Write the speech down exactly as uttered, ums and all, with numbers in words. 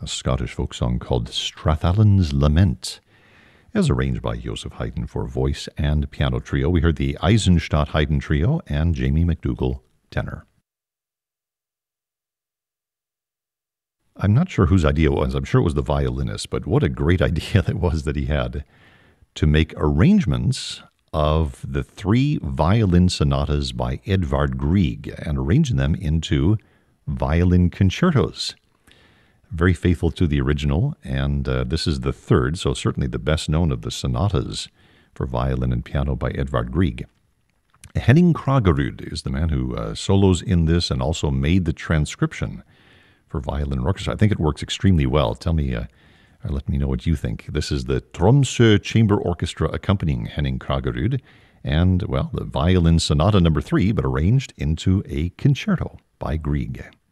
a Scottish folk song called Strathallan's Lament, as arranged by Joseph Haydn for voice and piano trio. We heard the Eisenstadt Haydn Trio and Jamie McDougall tenor. I'm not sure whose idea it was. I'm sure it was the violinist, but what a great idea that was that he had to make arrangements of the three violin sonatas by Edvard Grieg and arrange them into violin concertos. Very faithful to the original, and uh, this is the third, so certainly the best known of the sonatas for violin and piano by Edvard Grieg. Henning Kraggerud is the man who uh, solos in this and also made the transcription for violin and orchestra. I think it works extremely well. Tell me, uh, or let me know what you think. This is the Tromsø Chamber Orchestra accompanying Henning Kraggerud, and, well, the violin sonata number three, but arranged into a concerto by Grieg.